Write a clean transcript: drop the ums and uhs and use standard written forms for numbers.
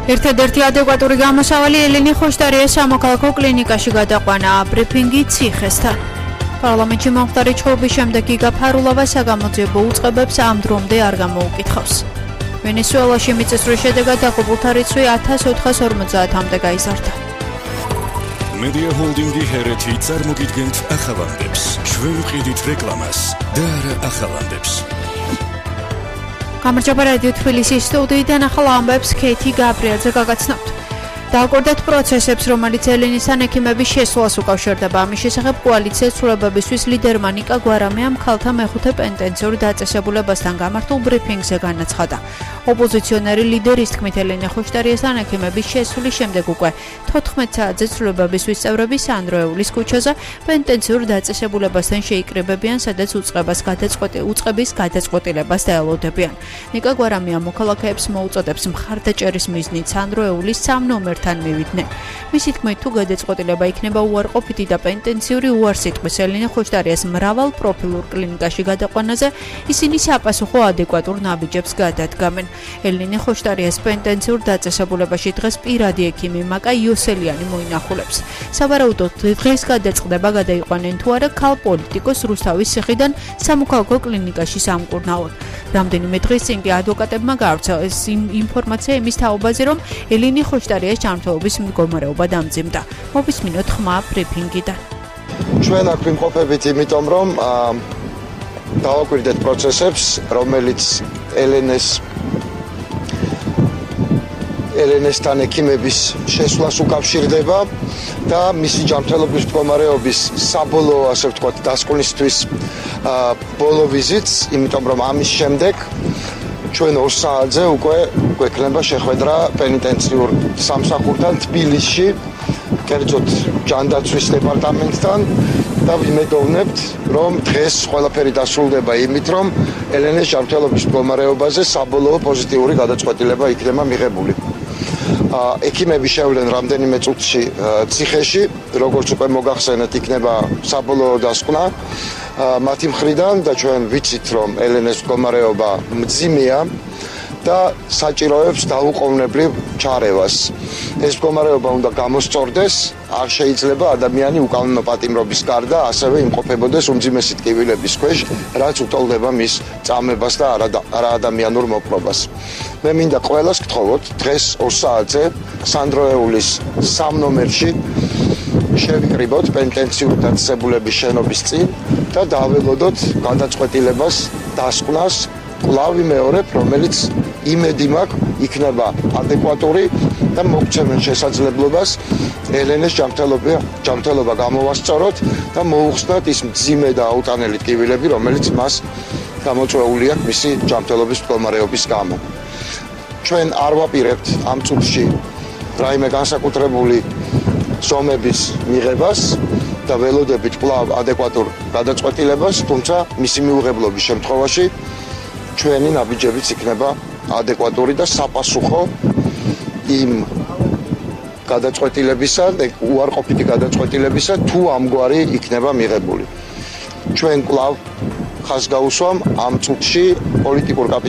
ერთადერთი ადეკვატური გამოსავალი ელენე ხოშტარიას სამოქალაქო კლინიკაში გადაყვანა ბრიფინგი ციხესთან. პარლამენტში მომხდარი წყობის შემდეგ გიგა ფარულავა საგამოძიებო უწყებებს ამ დრომდე არ გამოუკითხავს. ვენესუელაში მიწისძვრის შედეგად დაღუპულთა რიცხვი 1450-მდე გაიზარდა. Media Holding-ი ჰერეთი წარმოგიდგენთ ახალანდებს. ჩვენ ვყიდით რეკლამას და არა ახალანდებს. გამარჯობა რადიო თბილისის სტუდიიდან ახალ ამბებს ქეთი გაბრიელძე გაგაცნობთ. დააკვირდეთ პროცესებს, რომელიც ელენისთან ექიმების შესვლას უკავშირდება. ამის შესახებ კოალიციას ცვლილებებისთვის ლიდერმა ნიკა გვარამიამ ქალთა მეხუთე პენტენციურ დაწესებულებასთან გამართულ ბრიფინგზე განაცხადა. ოპოზიციონერი ლიდერის თქმით ელენე ხოშტარიასთან ექიმების შესვლის შემდეგ უკვე 14 საათზე ცვლილებებისთვის წევრები სანდროეულის ქუჩაზე პენტენციურ დაწესებულებასთან შეიკრიბებიან, სადაც უწყების გადაწყვეტილებას დაელოდებიან. ნიკა გვარამია მოქალაქეებს მოუწოდებს მხარდაჭერის მიზნით სანდროეულის 3 ნომერთან მივიდნენ. მისი თქმით, თუ გადაწყვეტილება იქნება უარყოფითი და პენტენციური უარსიტყვის ელენე ხოშტარიას მრავალ პროფილურ კლინიკაში გადაყვანაზე, ისინი საფასუხო ადეკვატურ ნაბიჯებს გადადგამენ. ელენე ხოშტარიას პენტენციურ დაწესებულებაში დღეს პირადი ექიმი მაკა იოსელიანი მოინახულებს. სავარაუდოდ დღეს გადაწყდება გადაიყვანენ თუ არა ქალ პოლიტიკოს რუსთავის ციხიდან სამოქალაქო კლინიკაში სამკურნალოდ. რამდენიმე დღის წინ კი ადვოკატებმა გაავრცელეს ინფორმაცია იმის თაობაზე, რომ ელენე ხოშტარიას ჯანმრთელობის მდგომარეობა დამძიმდა. მოვისმინოთ ხმა ბრიფინგიდან. ჩვენ აქ ვიმყოფებით იმიტომ, რომ დავაკვირდეთ პროცესებს, რომელიც ელენესთან ექიმების შესვლას უკავშირდება და მისი ჯანმრთელობის მდგომარეობის საბოლოო, ასე ვთქვათ, დასკვნისთვის ბოლო ვიზიტს, იმიტომ რომ ამის შემდეგ ჩვენ 2 საათზე უკვე გვექნება შეხვედრა პენიტენციურ სამსახურთან თბილისში, კერძოდ ჯანდაცვის დეპარტამენტთან და ვიმედოვნებთ, რომ დღეს ყველაფერი დასრულდება იმით, რომ ელენეს ჯანმრთელობის მდგომარეობაზე საბოლოო პოზიტიური გადაწყვეტილება იქნება მიღებული. ექიმები შევლენ რამდენიმე წუთში ციხეში, როგორც უკვე მოგახსენეთ, იქნება საბოლოო დასკვნა მათი მხრიდან და ჩვენ ვიცით, რომ ელენეს მდგომარეობა მძიმეა და საჭიროებს დაუყოვნებლივ ჩარევას. ეს მდგომარეობა უნდა გამოსწორდეს, არ შეიძლება ადამიანი უკანონო პატიმრობის გარდა ასევე იმყოფებოდეს უმძიმესი ტკივილების ქვეშ, რაც უტოლდება მის წამებას და არაადამიანურ მოპყრობას. მე მინდა ყველას გთხოვოთ, დღეს 2 საათზე სანდროეულის 3 ნომერში შევიკრიბოთ პენტენციურ დაწესებულების შენობის წინ და დაველოდოთ გადაწყვეტილებას დასკვნას კვლავ ვიმეორებ, რომელიც იმედი მაქვს იქნება ადეკვატური და მოგცემენ შესაძლებლობას ელენეს ჯანმრთელობა გამოვასწოროთ და მოუხსნათ ის მძიმე და აუტანელი ტკივილები, რომელიც მას გამოწვეული აქვს მისი ჯანმრთელობის მდგომარეობის გამო. ჩვენ არ ვაპირებთ ამ წუთში რაიმე განსაკუთრებული ზომების მიღებას და ველოდებით კვლავ ადეკვატურ გადაწყვეტილებას, თუმცა მისი მიუღებლობის შემთხვევაში ჩვენი ნაბიჯებიც იქნება ადეკვატური და საფასუხო იმ გადაწყვეტილებისა, უარყოფითი გადაწყვეტილებისა, თუ ამგვარი იქნება მიღებული. ჩვენ კვლავ ხაზს გაუსვამ ამ წუთში პოლიტიკურ